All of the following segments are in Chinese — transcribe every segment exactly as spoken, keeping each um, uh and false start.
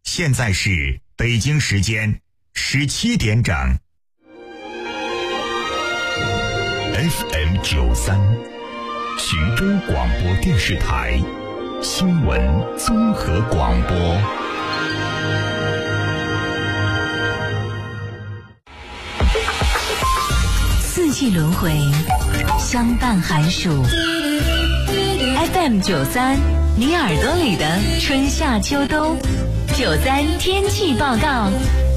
现在是北京时间十七点整。F M 九三，徐州广播电视台新闻综合广播。 四季轮回，相伴寒暑。F M 九三，你耳朵里的春夏秋冬。九三天气报告，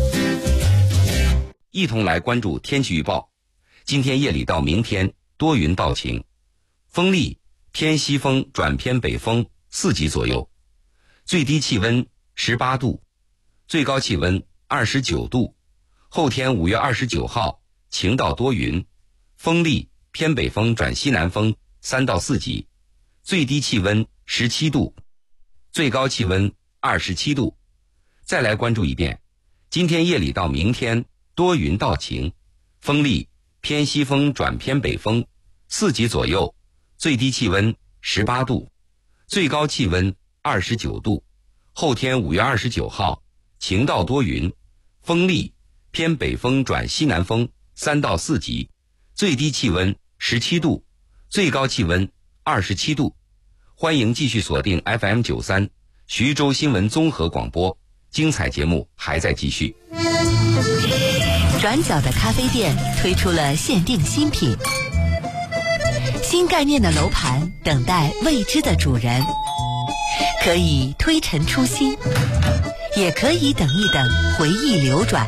一同来关注天气预报。今天夜里到明天多云到晴，风力偏西风转偏北风四级左右，最低气温十八度，最高气温二十九度。后天五月二十九号晴到多云，风力偏北风转西南风三到四级，最低气温十七度，最高气温二十七度。再来关注一遍，今天夜里到明天多云到晴，风力偏西风转偏北风四级左右，最低气温十八度，最高气温二十九度。后天五月二十九号晴到多云，风力偏北风转西南风三到四级，最低气温十七度，最高气温二十七度。欢迎继续锁定 F M 九三 徐州新闻综合广播，精彩节目还在继续。 转角的咖啡店推出了限定新品，新概念的楼盘等待未知的主人，可以推陈出新，也可以等一等回忆流转。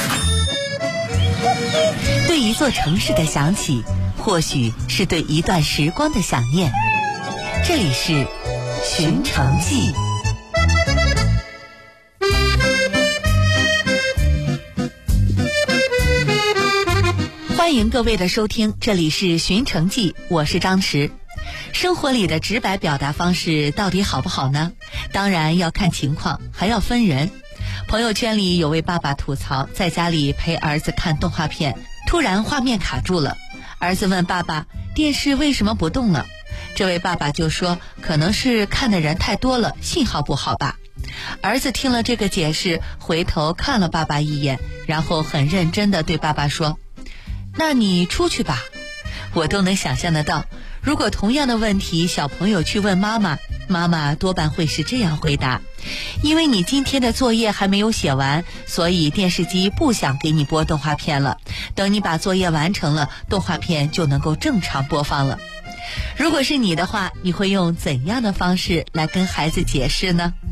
对一座城市的想起，或许是对一段时光的想念。这里是寻城记。欢迎各位的收听，这里是寻城记，我是张弛。生活里的直白表达方式到底好不好呢？当然要看情况，还要分人。朋友圈里有位爸爸吐槽，在家里陪儿子看动画片，突然画面卡住了，儿子问爸爸，电视为什么不动了？这位爸爸就说，可能是看的人太多了，信号不好吧。儿子听了这个解释，回头看了爸爸一眼，然后很认真地对爸爸说，那你出去吧。我都能想象得到，如果同样的问题小朋友去问妈妈，妈妈多半会是这样回答，因为你今天的作业还没有写完，所以电视机不想给你播动画片了，等你把作业完成了，动画片就能够正常播放了。如果是你的话，你会用怎样的方式来跟孩子解释呢？